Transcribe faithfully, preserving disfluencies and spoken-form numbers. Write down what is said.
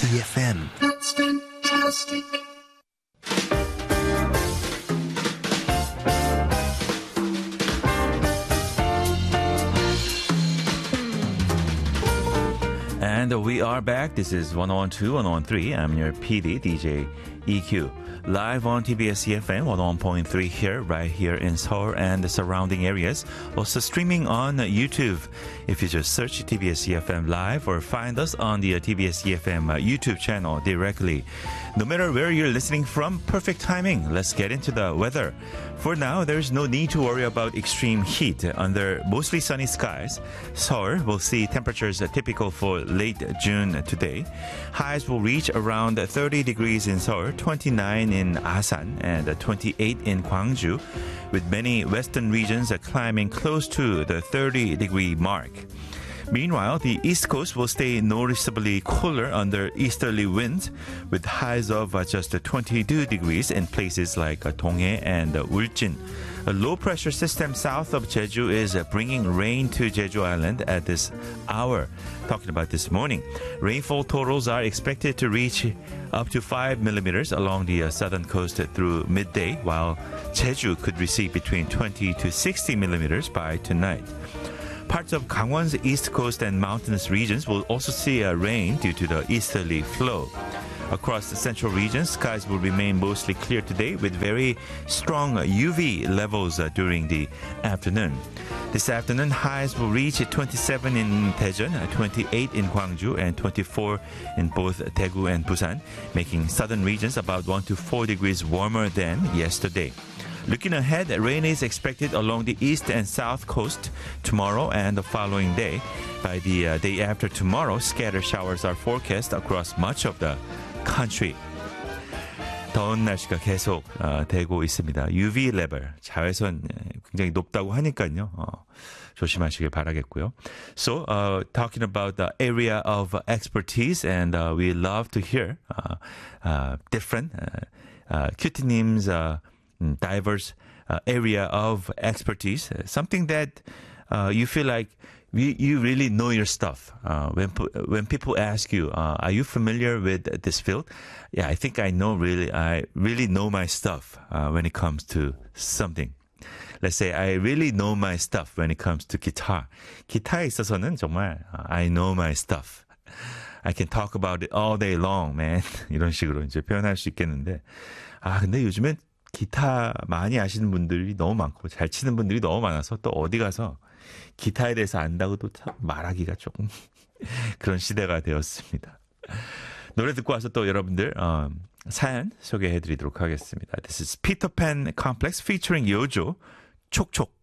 이에프엠. That's fantastic. And we are back. This is one oh one two, one oh one three. I'm your P D, D J E Q. Live on T B S E F M one oh one point three here, right here in Seoul and the surrounding areas. Also streaming on YouTube. If you just search T B S E F M Live or find us on the T B S E F M YouTube channel directly. No matter where you're listening from, perfect timing. Let's get into the weather. For now, there's no need to worry about extreme heat. Under mostly sunny skies, Seoul will see temperatures typical for late June today. Highs will reach around thirty degrees in Seoul, twenty-nine in Asan, and twenty-eight in Gwangju, with many western regions climbing close to the thirty degree mark. Meanwhile, the East Coast will stay noticeably cooler under easterly winds, with highs of just twenty-two degrees in places like Donghae and Ulsan. A low-pressure system south of Jeju is bringing rain to Jeju Island at this hour. Talking about this morning, rainfall totals are expected to reach up to five millimeters along the southern coast through midday, while Jeju could receive between twenty to sixty millimeters by tonight. Parts of Gangwon's east coast and mountainous regions will also see a rain due to the easterly flow. Across the central region, skies will remain mostly clear today with very strong U V levels uh, during the afternoon. This afternoon, highs will reach twenty-seven in Daejeon, twenty-eight in Gwangju, and twenty-four in both Daegu and Busan, making southern regions about one to four degrees warmer than yesterday. Looking ahead, rain is expected along the east and south coast tomorrow and the following day. By the uh, day after tomorrow, scattered showers are forecast across much of the country. 더운 날씨가 계속 어, 되고 있습니다. 유브이 레벨, 자외선 굉장히 높다고 하니까요. 어, 조심하시길 바라겠고요. So, uh, talking about the area of expertise, and uh, we love to hear uh, uh, different uh, uh, 큐티님's uh, diverse uh, area of expertise, something that uh, you feel like we, you really know your stuff. Uh, when when people ask you, uh, "Are you familiar with this field?" Yeah, I think I know. Really, I really know my stuff uh, when it comes to something. Let's say I really know my stuff when it comes to guitar. 기타에 있어서는 정말 I know my stuff. I can talk about it all day long, man. 이런 식으로 이제 표현할 수 있겠는데, 아 근데 요즘엔 기타 많이 아시는 분들이 너무 많고 잘 치는 분들이 너무 많아서 또 어디 가서 기타에 대해서 안다고도 참 말하기가 조금 그런 시대가 되었습니다. 노래 듣고 와서 또 여러분들 어, 사연 소개해드리도록 하겠습니다. This is Peter Pan Complex featuring 요조 촉촉.